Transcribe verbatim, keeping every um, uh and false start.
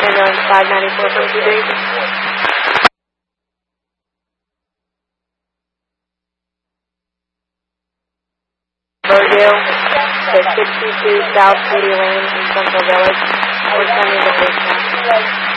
going five ninety-four from Q B. Bodale, the sixty-two South City Lane in Central Village. We're sending the face now.